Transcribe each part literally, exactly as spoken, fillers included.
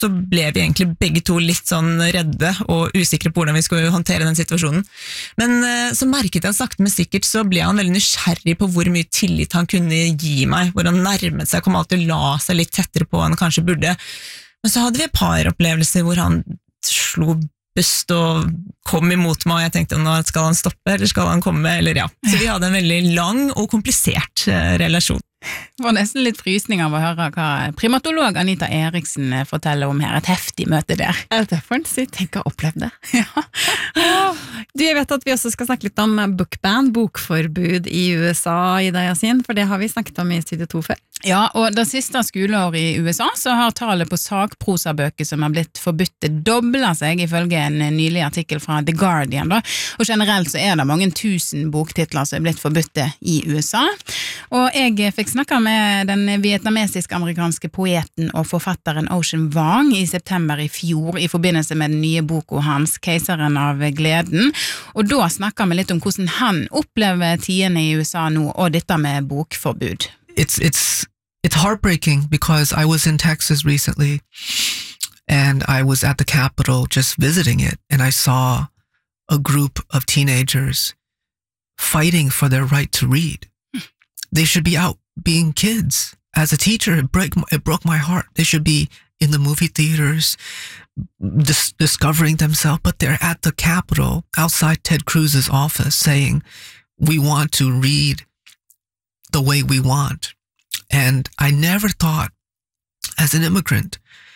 så ble vi egentlig begge to litt sånn redde og usikre på hvordan vi skulle håndtere den situasjonen. Men så merket jeg sakte men sikkert, så ble han veldig nysgjerrig på hvor mye tillit han kunne gi meg, hvor han nærmet seg, kom alltid la seg litt tettere på enn han kanskje burde. Men så hadde vi et par opplevelser hvor han slo bust og kom imot meg, og jeg tenkte, nå skal han stoppe, eller skal han komme, eller ja. Så vi hadde en veldig lang og komplisert uh, relasjon. Det var nesten litt frysning av å høre hva primatolog Anita Eriksen forteller om her, et heftig møte der. Ja, det får en si, tenk å oppleve det. Ja. Du, jeg vet at vi også skal snakke litt om bookban, bokforbud i U S A, Ida Yasin, for det har vi snakket om i Studio to før. Ja, og det siste skoleår i U S A så har tallet på sakprosabøker som har blitt forbudt doblet seg ifølge en nylig artikkel fra The Guardian da. Og generelt så er det mange tusen boktitler som er blitt forbudt i U S A. Og jeg fikk snakket med den vietnamesisk-amerikanske poeten og forfatteren Ocean Vuong i september i fjor i forbindelse med den nye boka hans, Keiseren av gleden. Og da snakket vi litt om hvordan han opplever tidene i U S A nå og dette med bokforbud. It's, it's, it's heartbreaking because I was in Texas recently and I was at the Capitol just visiting it and I saw a group of teenagers fighting for their right to read. They should be out being kids. As a teacher, it, break, it broke my heart. They should be in the movie theaters, dis- discovering themselves, but they're at the Capitol outside Ted Cruz's office saying, we want to read the way we want. And I never thought, as an immigrant,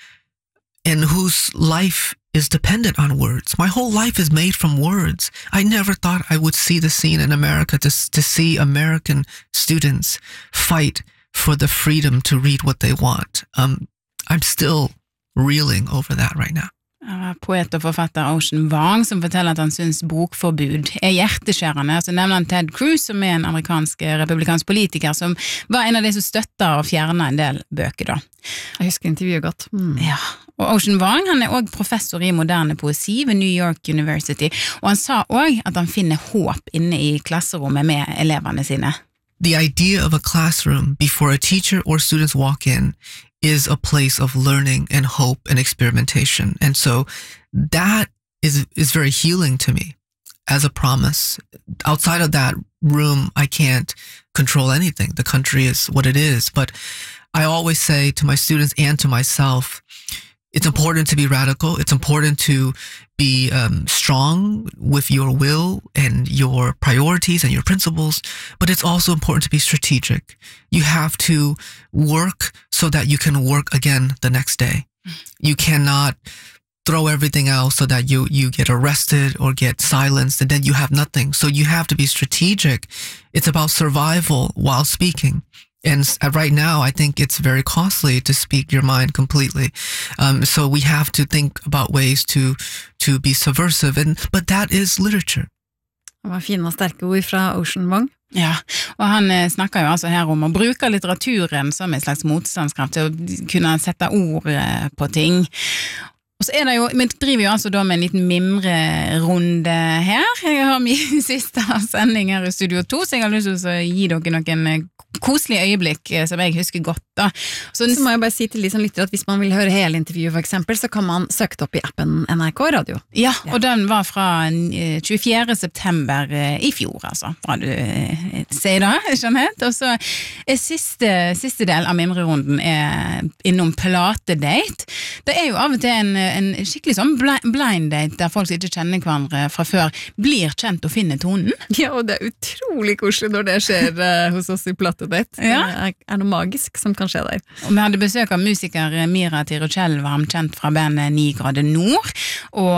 and whose life is dependent on words. My whole life is made from words. I never thought I would see the scene in America to, to see American students fight for the freedom to read what they want. Um, I'm still reeling over that right now. Poet og forfatter Ocean Vuong som forteller at han synes bokforbud er hjerteskjærende. Så nevner han Ted Cruz som er en amerikansk republikansk politiker som var en av de som støtter å fjerne en del bøker da. Jeg husker intervjuet godt. Mm. Ja, og Ocean Vuong han er også professor i moderne poesi ved New York University, og han sa også at han finner håp inne i klasserommet med elevene sine. The idea of a classroom before a teacher or students walk in is a place of learning and hope and experimentation. And so that is is very healing to me as a promise. Outside of that room, I can't control anything. The country is what it is. But I always say to my students and to myself, it's important to be radical. It's important to be um, strong with your will and your priorities and your principles, but it's also important to be strategic. You have to work so that you can work again the next day. You cannot throw everything out so that you, you get arrested or get silenced and then you have nothing. So you have to be strategic. It's about survival while speaking. And right now, I think it's very costly to speak your mind completely. Um, so we have to think about ways to to be subversive. And, but that is literature. Det var fine og sterke ord fra Ocean Vuong. Ja, og han snakker jo altså her om å bruke litteraturen som en slags motstandskraft til å kunne sette ord på ting. Og så er det jo, vi driver jo altså da med en liten mimrerunde her. Jeg har min siste sending her i Studio to, så jeg har lyst til å gi dere noen koselige øyeblikk som jeg husker godt da. Så, så må jeg bare si til de som lytter at hvis man vil høre hele intervjuet for eksempel, så kan man søke det opp i appen N R K Radio. Ja, og den var fra tjuefjerde september i fjor, altså. Bra du sier det, Jeanette. Og så er siste, siste del av mimrerunden er innom platedate. Det er jo av og til en, en skikkelig sånn blind date der folk som ikke kjenner hverandre fra før blir kjent og finner tonen. Ja, og det er utrolig koselig når det skjer uh, hos oss i platedate. Det ja. er, er noe magisk som kan skje der. Og vi hadde besøk av musiker Mira Tirochel, var kjent fra bandet Ni Grader Nord, og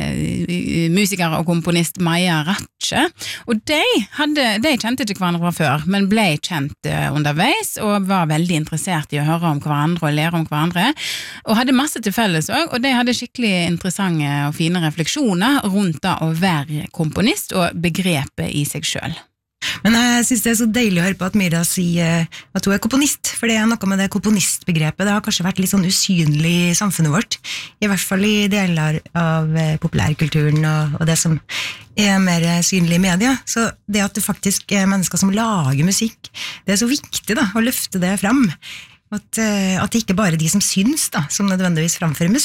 uh, musiker og komponist Maja Ratche. Og de, hadde, de kjente ikke hverandre fra før, men ble kjent uh, underveis, og var veldig interessert i å høre om hverandre og lære om hverandre, og hadde masse til felles også, og de hadde skikkelig interessante og fine refleksjoner rundt da å være komponist og begrepet i seg selv. Men jeg synes det er så deilig å høre på at Mira sier at hun er komponist, for det er noe med det komponistbegrepet, det har kanskje vært litt sånn usynlig i samfunnet vårt, i hvert fall i deler av populærkulturen og, og det som er mer synlig i media, så det at det faktisk er mennesker som lager musikk, det er så viktig da, å løfte det frem. At, at det ikke bare er de som syns da, som nødvendigvis framfører musikk,